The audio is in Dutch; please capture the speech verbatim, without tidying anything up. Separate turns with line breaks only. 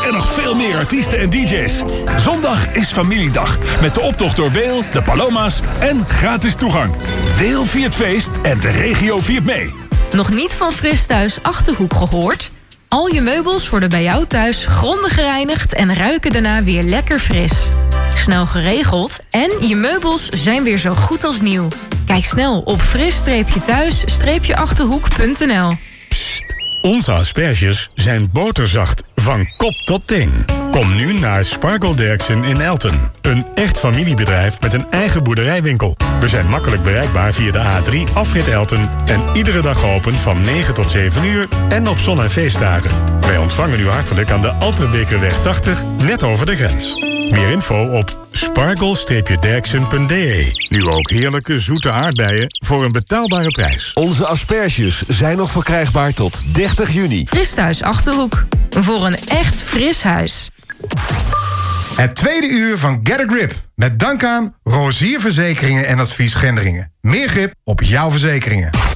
en nog veel meer artiesten en D J's. Zondag is familiedag met de optocht door Weel, de Paloma's en gratis toegang. Weel viert feest en de regio viert mee.
Nog niet van Fris Thuis Achterhoek gehoord? Al je meubels worden bij jou thuis grondig gereinigd en ruiken daarna weer lekker fris. Snel geregeld en je meubels zijn weer zo goed als nieuw. Kijk snel op fris thuis achterhoek punt n l.
Onze asperges zijn boterzacht van kop tot teen. Kom nu naar Sparkle Derksen in Elten. Een echt familiebedrijf met een eigen boerderijwinkel. We zijn makkelijk bereikbaar via de A drie afrit Elten en iedere dag geopend van negen tot zeven uur en op zon- en feestdagen. Wij ontvangen u hartelijk aan de Altenbekerweg tachtig, net over de grens. Meer info op sparkle derksen punt d e. Nu ook heerlijke zoete aardbeien voor een betaalbare prijs.
Onze asperges zijn nog verkrijgbaar tot dertig juni.
Fris Thuis Achterhoek. Voor een echt fris huis.
Het tweede uur van Get a Grip. Met dank aan Rozier Verzekeringen en Advies Gendringen. Meer grip op jouw verzekeringen.